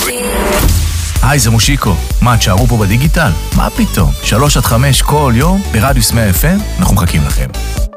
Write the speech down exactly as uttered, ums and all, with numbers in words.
היי, זה מושיקו. מה, תשארו פה בדיגיטל? מה פתאום? שלוש עד חמש כל יום ברדיוס מאה אף אם, אנחנו מחכים לכם.